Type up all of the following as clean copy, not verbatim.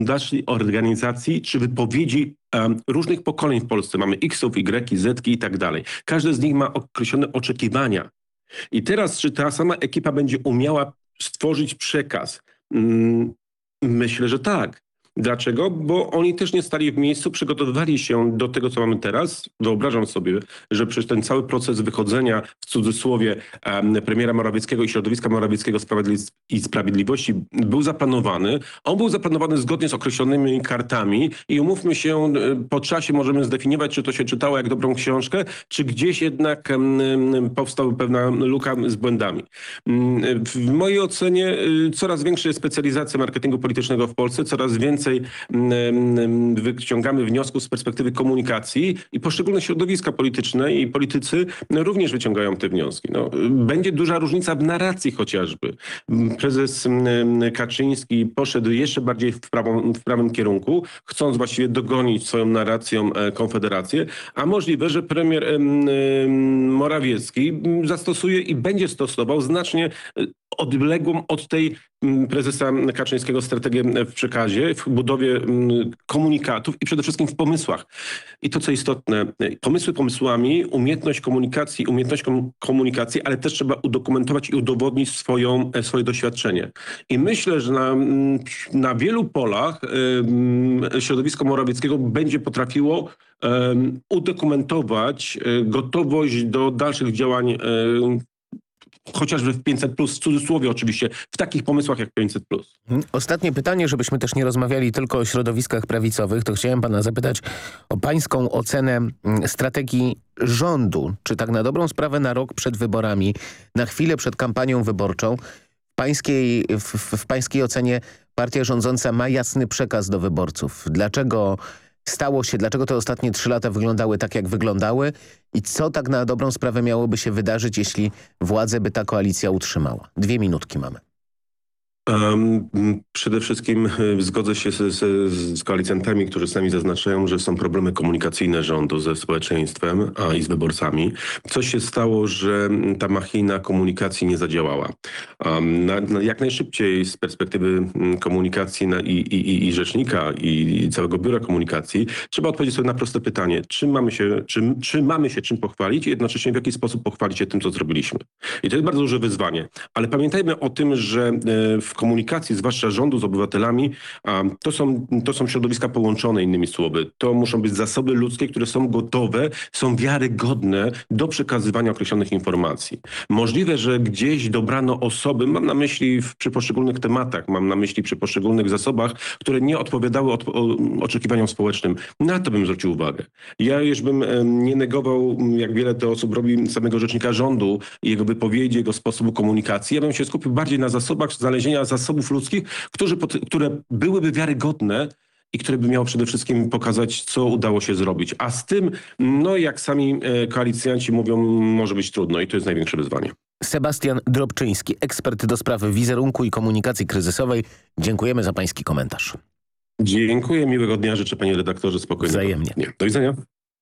fundacji, organizacji czy wypowiedzi różnych pokoleń w Polsce. Mamy X-ów, Y, Z-ki i tak dalej. Każdy z nich ma określone oczekiwania. I teraz, czy ta sama ekipa będzie umiała stworzyć przekaz? Myślę, że tak. Dlaczego? Bo oni też nie stali w miejscu, przygotowywali się do tego, co mamy teraz. Wyobrażam sobie, że przez ten cały proces wychodzenia, w cudzysłowie, premiera Morawieckiego i środowiska Morawieckiego i Sprawiedliwości był zaplanowany. On był zaplanowany zgodnie z określonymi kartami i umówmy się, po czasie możemy zdefiniować, czy to się czytało jak dobrą książkę, czy gdzieś jednak powstała pewna luka z błędami. W mojej ocenie coraz większa jest specjalizacja marketingu politycznego w Polsce, coraz więcej wyciągamy wniosków z perspektywy komunikacji i poszczególne środowiska polityczne i politycy również wyciągają te wnioski. Będzie duża różnica w narracji chociażby. Prezes Kaczyński poszedł jeszcze bardziej w prawym kierunku, chcąc właściwie dogonić swoją narracją Konfederację, a możliwe, że premier Morawiecki zastosuje i będzie stosował znacznie odległą od tej prezesa Kaczyńskiego strategię w przekazie, w budowie komunikatów i przede wszystkim w pomysłach. I to, co istotne, pomysły pomysłami, umiejętność komunikacji, ale też trzeba udokumentować i udowodnić swoje doświadczenie. I myślę, że na wielu polach środowisko Morawieckiego będzie potrafiło udokumentować gotowość do dalszych działań, chociażby w 500+, w cudzysłowie oczywiście, w takich pomysłach jak 500+. Ostatnie pytanie, żebyśmy też nie rozmawiali tylko o środowiskach prawicowych, to chciałem pana zapytać o pańską ocenę strategii rządu. Czy tak na dobrą sprawę na rok przed wyborami, na chwilę przed kampanią wyborczą, w pańskiej ocenie partia rządząca ma jasny przekaz do wyborców? Dlaczego te ostatnie 3 lata wyglądały tak, jak wyglądały i co tak na dobrą sprawę miałoby się wydarzyć, jeśli władzę by ta koalicja utrzymała? 2 minutki mamy. Przede wszystkim zgodzę się z koalicjantami, którzy sami zaznaczają, że są problemy komunikacyjne rządu ze społeczeństwem i z wyborcami. Co się stało, że ta machina komunikacji nie zadziałała. Jak najszybciej z perspektywy komunikacji i rzecznika i całego biura komunikacji trzeba odpowiedzieć sobie na proste pytanie, czy mamy się czym pochwalić i jednocześnie w jaki sposób pochwalić się tym, co zrobiliśmy. I to jest bardzo duże wyzwanie. Ale pamiętajmy o tym, że w komunikacji, zwłaszcza rządu z obywatelami, to są środowiska połączone, innymi słowy. To muszą być zasoby ludzkie, które są gotowe, są wiarygodne do przekazywania określonych informacji. Możliwe, że gdzieś dobrano osoby, mam na myśli przy poszczególnych tematach, mam na myśli przy poszczególnych zasobach, które nie odpowiadały oczekiwaniom społecznym. Na to bym zwrócił uwagę. Ja już bym nie negował, jak wiele to osób robi, samego rzecznika rządu, jego wypowiedzi, jego sposobu komunikacji. Ja bym się skupił bardziej na zasobach, znalezienia zasobów ludzkich, które byłyby wiarygodne i które by miało przede wszystkim pokazać, co udało się zrobić. A z tym, jak sami koalicjanci mówią, może być trudno i to jest największe wyzwanie. Sebastian Drobczyński, ekspert do spraw wizerunku i komunikacji kryzysowej. Dziękujemy za pański komentarz. Dziękuję, miłego dnia, życzę panie redaktorze, spokojnego Wzajemnie. dnia. Do widzenia.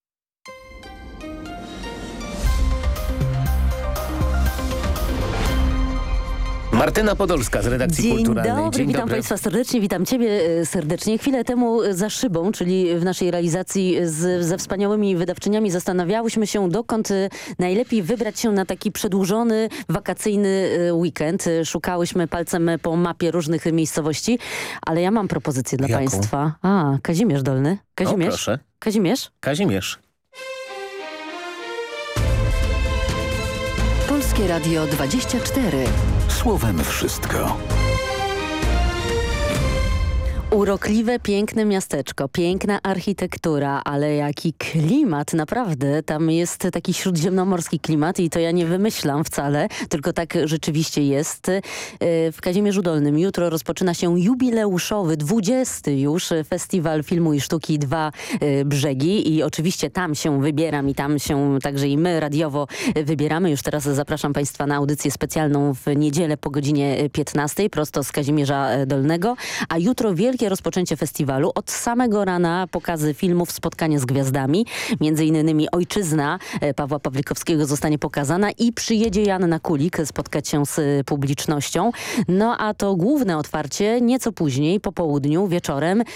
Martyna Podolska z redakcji Kulturalnej. Dzień dobry, witam Państwa serdecznie, witam Ciebie serdecznie. Chwilę temu za szybą, czyli w naszej realizacji ze wspaniałymi wydawczyniami zastanawiałyśmy się, dokąd najlepiej wybrać się na taki przedłużony, wakacyjny weekend. Szukałyśmy palcem po mapie różnych miejscowości, ale ja mam propozycję dla Państwa. Kazimierz Dolny. Kazimierz? O, proszę. Kazimierz? Kazimierz. Polskie Radio 24. Słowem wszystko. Urokliwe, piękne miasteczko, piękna architektura, ale jaki klimat, naprawdę. Tam jest taki śródziemnomorski klimat i to ja nie wymyślam wcale, tylko tak rzeczywiście jest. W Kazimierzu Dolnym jutro rozpoczyna się jubileuszowy, 20. już Festiwal Filmu i Sztuki Dwa Brzegi i oczywiście tam się wybieram i tam się także i my radiowo wybieramy. Już teraz zapraszam Państwa na audycję specjalną w niedzielę po godzinie 15 prosto z Kazimierza Dolnego, a jutro wielkie rozpoczęcie festiwalu. Od samego rana pokazy filmów, spotkanie z gwiazdami. Między innymi Ojczyzna Pawła Pawlikowskiego zostanie pokazana i przyjedzie Joanna Kulik spotkać się z publicznością. No a to główne otwarcie nieco później, po południu, wieczorem,